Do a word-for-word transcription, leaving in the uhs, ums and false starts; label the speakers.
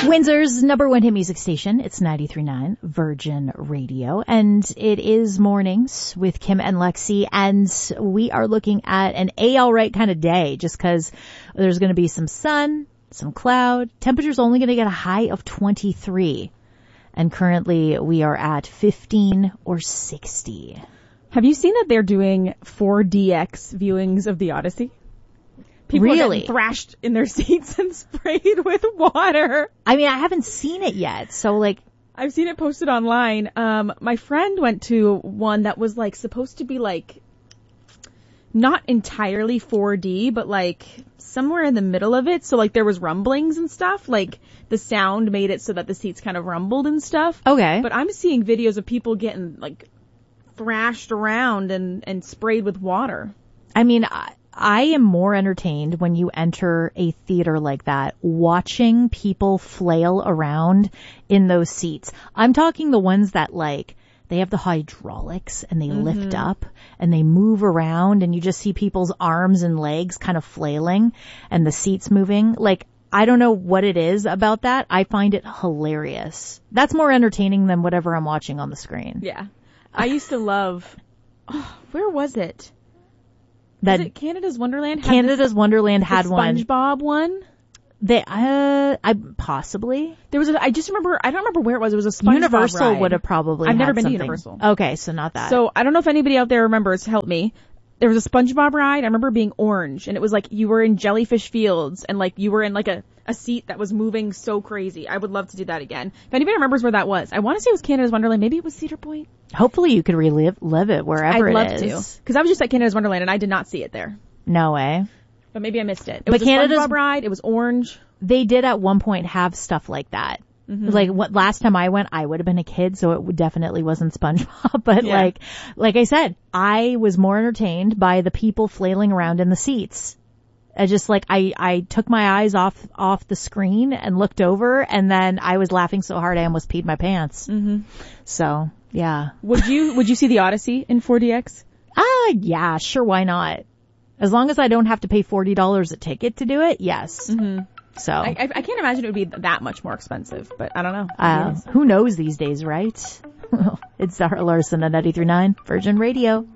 Speaker 1: Windsor's number one hit music station. It's ninety-three point nine Virgin Radio. And it is mornings with Kim and Lexi. And we are looking at an A all right kind of day just because there's going to be some sun, some cloud. Temperature's only going to get a high of twenty-three. And currently we are at fifteen or sixty.
Speaker 2: Have you seen that they're doing four D X viewings of the Odyssey? People
Speaker 1: really?
Speaker 2: are getting thrashed in their seats and sprayed with water.
Speaker 1: I mean, I haven't seen it yet. So like,
Speaker 2: I've seen it posted online. Um, my friend went to one that was like supposed to be like not entirely four D, but like somewhere in the middle of it. So like there was rumblings and stuff. Like the sound made it so that the seats kind of rumbled and stuff.
Speaker 1: Okay.
Speaker 2: But I'm seeing videos of people getting like thrashed around and, and sprayed with water.
Speaker 1: I mean, I, I am more entertained when you enter a theater like that, watching people flail around in those seats. I'm talking the ones that like, they have the hydraulics and they mm-hmm. lift up and they move around and you just see people's arms and legs kind of flailing and the seats moving. Like, I don't know what it is about that. I find it hilarious. That's more entertaining than whatever I'm watching on the screen.
Speaker 2: Yeah. I used to love, oh, where was it?
Speaker 1: That
Speaker 2: was it Canada's Wonderland? Had
Speaker 1: Canada's
Speaker 2: this,
Speaker 1: Wonderland had
Speaker 2: the
Speaker 1: one.
Speaker 2: SpongeBob one?
Speaker 1: They, uh, I, possibly.
Speaker 2: There was a, I just remember, I don't remember where it was. It was a SpongeBob
Speaker 1: Universal
Speaker 2: ride.
Speaker 1: would have probably
Speaker 2: I've
Speaker 1: had
Speaker 2: never been
Speaker 1: something.
Speaker 2: to Universal.
Speaker 1: Okay, so not that.
Speaker 2: So I don't know if anybody out there remembers, help me. There was a SpongeBob ride. I remember being orange and it was like you were in Jellyfish Fields and like you were in like a, a seat that was moving so crazy. I would love to do that again. If anybody remembers where that was, I want to say it was Canada's Wonderland. Maybe it was Cedar Point.
Speaker 1: Hopefully you could relive live it wherever
Speaker 2: I'd
Speaker 1: it
Speaker 2: love
Speaker 1: is.
Speaker 2: to. Cause I was just at Canada's Wonderland and I did not see it there.
Speaker 1: No way.
Speaker 2: But maybe I missed it. It
Speaker 1: But
Speaker 2: was a
Speaker 1: Canada's
Speaker 2: SpongeBob ride. It was orange.
Speaker 1: They did at one point have stuff like that. Mm-hmm. Like what last time I went, I would have been a kid, so it would definitely wasn't SpongeBob. But yeah. like, like I said, I was more entertained by the people flailing around in the seats. I just like, I, I took my eyes off, off the screen and looked over and then I was laughing so hard I almost peed my pants.
Speaker 2: Mm-hmm.
Speaker 1: So, yeah.
Speaker 2: Would you, would you see the Odyssey in four D X?
Speaker 1: Ah, yeah, sure, why not? As long as I don't have to pay forty dollars a ticket to do it, yes.
Speaker 2: Mm-hmm.
Speaker 1: So
Speaker 2: I, I, I can't imagine it would be that much more expensive, but I don't know.
Speaker 1: Uh, who knows these days, right? It's Zara Larson at ninety-three point nine Virgin Radio.